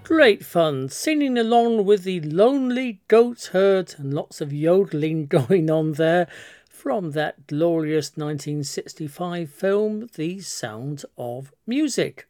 Great fun singing along with the lonely goat herd and lots of yodeling going on there from that glorious 1965 film, The Sound of Music.